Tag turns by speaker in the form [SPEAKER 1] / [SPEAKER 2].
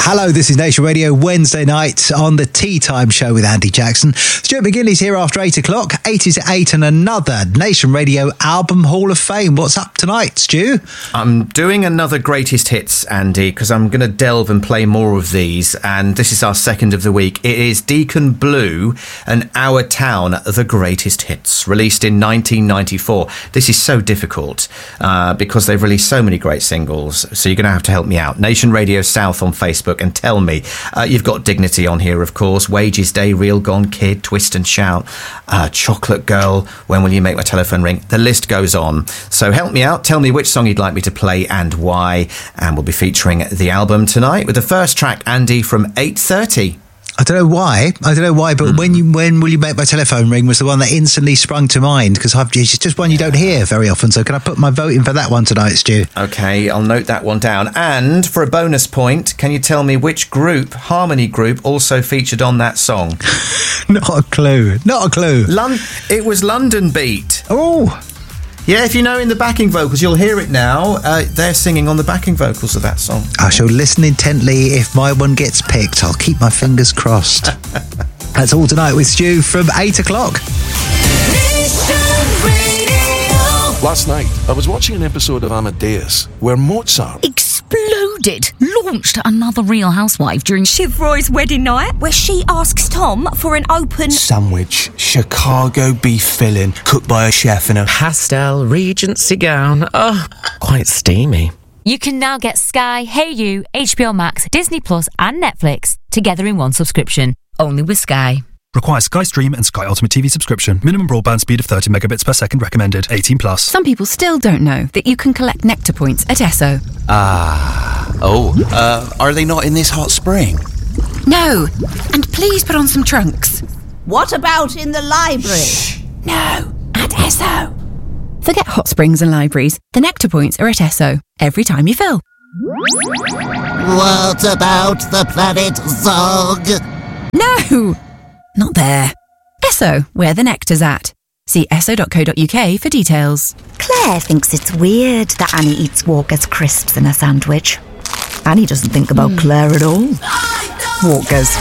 [SPEAKER 1] Hello, this is Nation Radio, Wednesday night on the Tea Time Show with Andy Jackson. Stuart McGinley's here after 8 o'clock. 8 is 8 and another Nation Radio Album Hall of Fame. What's up tonight, Stu?
[SPEAKER 2] I'm doing another greatest hits, Andy, because I'm going to delve and play more of these, and this is our second of the week. It is Deacon Blue and Our Town, the greatest hits, released in 1994. This is so difficult because they've released so many great singles, so you're going to have to help me out. Nation Radio South on Facebook, and tell me. You've got Dignity on here, of course, Wages Day, Real Gone Kid, Twist and Shout, Chocolate Girl, When Will You Make My Telephone Ring? The list goes on. So help me out, tell me which song you'd like me to play and why, and we'll be featuring the album tonight with the first track, Andy, from 8:30.
[SPEAKER 1] I don't know why, but When Will You Make My Telephone Ring was the one that instantly sprung to mind, because it's just one you don't hear very often. So can I put my vote in for that one tonight, Stu?
[SPEAKER 2] OK, I'll note that one down. And for a bonus point, can you tell me which group, Harmony Group, also featured on that song?
[SPEAKER 1] Not a clue.
[SPEAKER 2] It was London Beat.
[SPEAKER 1] Oh.
[SPEAKER 2] Yeah, if you know in the backing vocals, you'll hear it now. They're singing on the backing vocals of that song.
[SPEAKER 1] I shall listen intently. If my one gets picked, I'll keep my fingers crossed. That's all tonight with Stu from 8 o'clock.
[SPEAKER 3] Last night, I was watching an episode of Amadeus where Mozart
[SPEAKER 4] exploded, launched another Real Housewife during Shiv Roy's wedding night, where she asks Tom for an open
[SPEAKER 5] sandwich, Chicago beef filling, cooked by a chef in a
[SPEAKER 6] pastel Regency gown. Oh, quite steamy.
[SPEAKER 7] You can now get Sky, Hey You, HBO Max, Disney Plus and Netflix together in one subscription. Only with Sky.
[SPEAKER 8] Requires Sky Stream and Sky Ultimate TV subscription. Minimum broadband speed of 30 megabits per second recommended. 18 plus.
[SPEAKER 9] Some people still don't know that you can collect Nectar points at Esso.
[SPEAKER 5] Are they not in this hot spring?
[SPEAKER 9] No. And please put on some trunks.
[SPEAKER 10] What about in the library?
[SPEAKER 9] Shh. No. At Esso. Forget hot springs and libraries. The Nectar points are at Esso. Every time you fill.
[SPEAKER 11] What about the planet Zog?
[SPEAKER 9] No. Not there. Esso, where the nectar's at. See esso.co.uk for details.
[SPEAKER 12] Claire thinks it's weird that Annie eats Walker's crisps in a sandwich. Annie doesn't think about Claire at all. Walker's.